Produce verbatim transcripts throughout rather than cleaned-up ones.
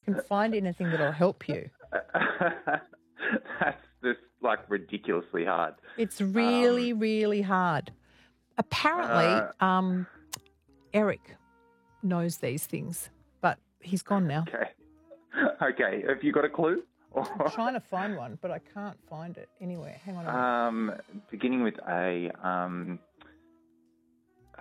can find anything that'll help you. That's just like ridiculously hard. It's really, um, really hard. Apparently, uh, um, Eric knows these things, but he's gone now. Okay. Okay. Have you got a clue? I'm trying to find one, but I can't find it anywhere. Hang on a minute. Um, beginning with A. Um, uh,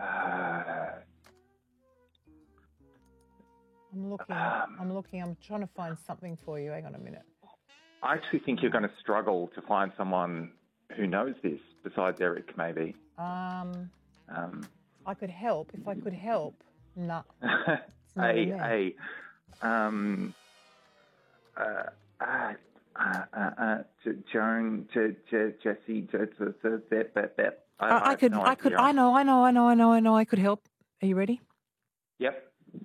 I'm looking. um, I'm looking. I'm trying to find something for you. Hang on a minute. I actually think you're going to struggle to find someone who knows this besides Eric, maybe. Um, Um, I could help if I could help. No. a a um uh uh uh uh, uh to Joan to, to Jesse to to to that that that I, I, I could. no I could. idea. I know. I know. I know. I know. I know. I could help. Are you ready? Yep.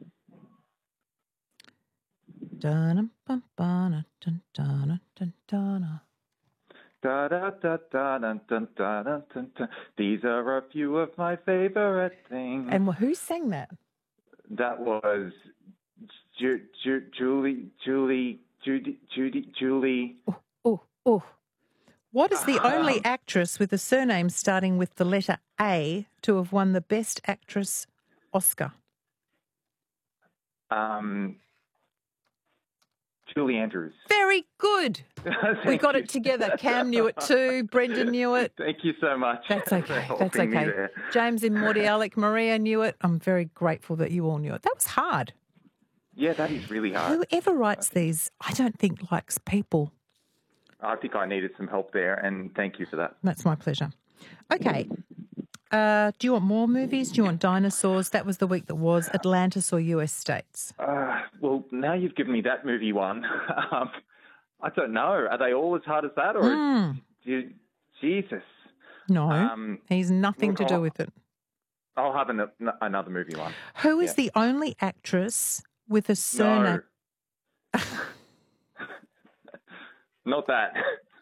Dun dun dun dun dun dun dun. Da, da, da, da, dun, dun, da, dun, dun, dun. These are a few of my favorite things. And who sang that? That was Ju- Ju- Julie, Julie, Judy, Judy, Julie. Oh, oh, oh. What is the only Um, actress with a surname starting with the letter A to have won the Best Actress Oscar? Um, Julie Andrews. Very good. We got it together. Cam knew it too. Brendan knew it. Thank you so much. That's okay. for That's helping me okay. there. James and Morty, Alec, Maria knew it. I'm very grateful that you all knew it. That was hard. Yeah, that is really hard. Whoever writes these, I don't think likes people. I think I needed some help there, and thank you for that. That's my pleasure. Okay. Uh, do you want more movies? Do you want dinosaurs? That was the week that was. Atlantis or U S states? Uh, well, now you've given me that movie one. um, I don't know. Are they all as hard as that, or Mm. do you, Jesus? No, Um, he's nothing look, to do I'll- with it. I'll have an, another movie one. Who is Yeah. the only actress with a surname? No. Not that.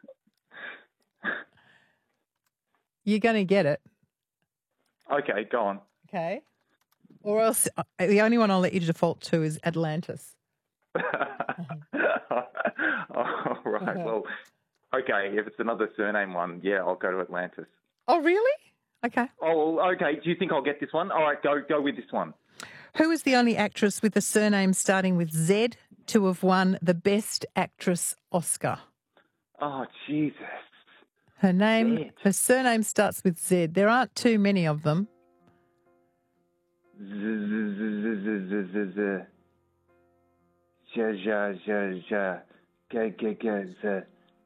You're going to get it. Okay, go on. Okay. Or else, uh, the only one I'll let you default to is Atlantis. All right. Well, okay. If it's another surname one, yeah, I'll go to Atlantis. Oh, really? Okay. Oh, well, okay. Do you think I'll get this one? All right, go go with this one. Who is the only actress with a surname starting with Z to have won the Best Actress Oscar? Oh, Jesus. Her name, Z. her surname starts with Z. There aren't too many of them. Z z z z z z z. Ja ja ja ja. Ga ga ga z.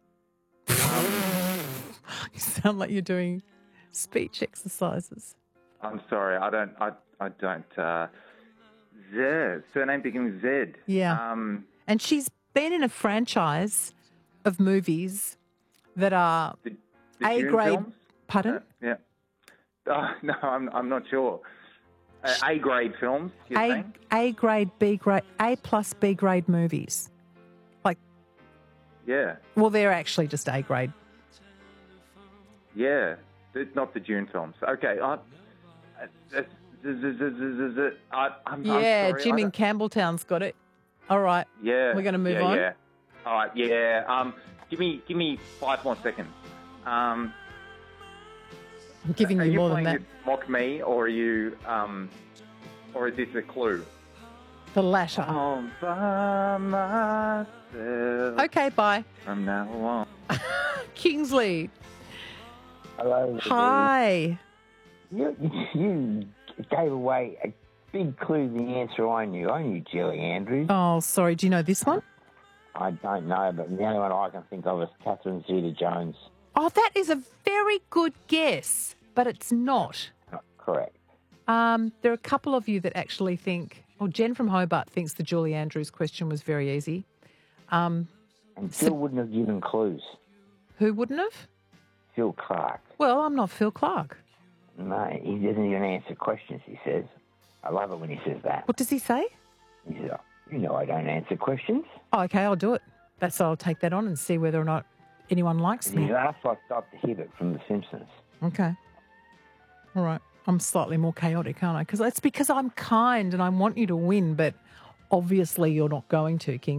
You sound like you're doing speech exercises. I'm sorry. I don't. I I don't. Uh, Z. Surname begins with Z. Yeah. Um. And she's been in a franchise of movies that are The, the A Dune grade. films? Pardon? Uh, yeah. Oh, no, I'm I'm not sure. Uh, A grade films. You're A saying? A grade, B grade, A plus B grade movies. Like, Yeah. well, they're actually just A grade. Yeah. It's not the Dune films. Okay. I, uh, z- z- z- z- z- z- I, I'm, Yeah, I'm sorry. Jim I in don't- Campbelltown's got it. All right. Yeah. We're gonna move yeah, on? Yeah. All right. Yeah. Um. Give me give me five more seconds. Um. I'm giving Are you you more than playing that. this mock me, or are you um, or is this a clue? The latter. All by myself. Okay, bye. From now on. Kingsley. Hello. Hi. You, you gave away a big clue to the answer I knew. I knew Julie Andrews. Oh, sorry. Do you know this one? I don't know, but the only one I can think of is Catherine Zeta-Jones. Oh, that is a very good guess, but it's not. Not correct. Um, there are a couple of you that actually think, well, Jen from Hobart thinks the Julie Andrews question was very easy. Um, And So- Phil wouldn't have given clues. who wouldn't have? Phil Clark. Well, I'm not Phil Clark. No, he doesn't even answer questions, he says. I love it when he says that. What does he say? He says, you know I don't answer questions. Oh, okay, I'll do it. That's I'll take that on and see whether or not anyone likes He's me. asked like Doctor Hibbert from The Simpsons. Okay. All right. I'm slightly more chaotic, aren't I? Because it's because I'm kind and I want you to win, but obviously you're not going to, King.